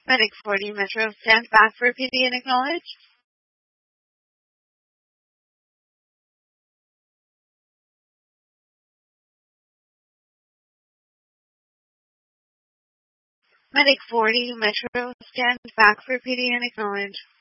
Medic 40 Metro, stand back for PD and acknowledge. Medic 40 Metro, stand back for PD and acknowledge.